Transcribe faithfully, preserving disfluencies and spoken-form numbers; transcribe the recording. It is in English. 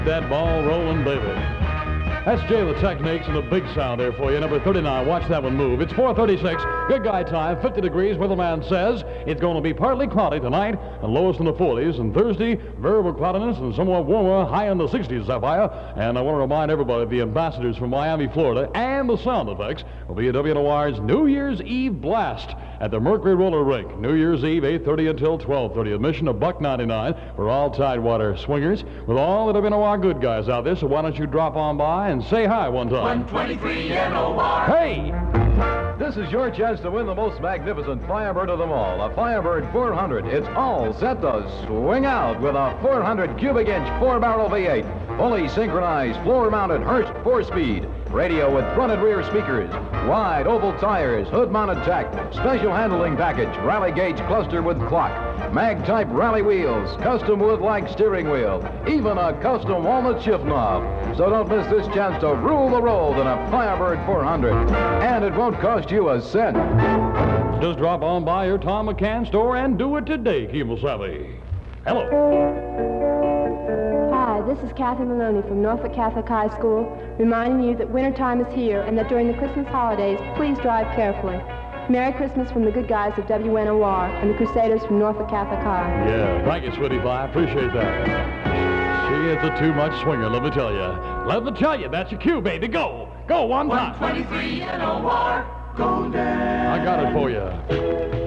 That ball rolling, baby. That's Jay the Techniques and a big sound there for you. Number thirty-nine, watch that one move. It's four thirty-six, good guy time, fifty degrees, weatherman says. It's going to be partly cloudy tonight and lowest in the forties. And Thursday, variable cloudiness and somewhat warmer, high in the sixties, Sapphire. And I want to remind everybody, the ambassadors from Miami, Florida, and the sound effects will be at W N O R's New Year's Eve Blast at the Mercury Roller Rink. New Year's Eve, eight thirty until twelve thirty. Admission a buck ninety-nine for all Tidewater swingers with all the W N O R good guys out there. So why don't you drop on by and say hi one time. one twenty-three N O R. Hey! This is your chance to win the most magnificent Firebird of them all, a Firebird four hundred. It's all set to swing out with a four hundred cubic inch four-barrel V eight, fully synchronized, floor-mounted Hurst four-speed, radio with front and rear speakers, wide oval tires, hood-mounted tack, special handling package, rally gauge cluster with clock, mag-type rally wheels, custom wood-like steering wheel, even a custom walnut shift knob. So don't miss this chance to rule the road in a Firebird four hundred. And it won't cost you a cent. Just drop on by your Tom McCann store and do it today, Kemosabe. Hello. Hi, this is Kathy Maloney from Norfolk Catholic High School, reminding you that wintertime is here and that during the Christmas holidays, please drive carefully. Merry Christmas from the good guys of W N O R and the Crusaders from Norfolk Catholic High. Yeah, thank you, sweetie pie. I appreciate that. She is a too-much swinger, let me tell you. Let me tell you, that's your cue, baby. Go. Go one time. one twenty-three N O R. Go down. I got it for you.